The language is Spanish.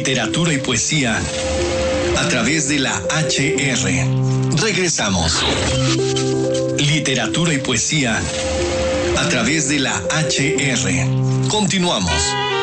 Literatura y poesía a través de la HR. Regresamos. Literatura y poesía a través de la HR. Continuamos.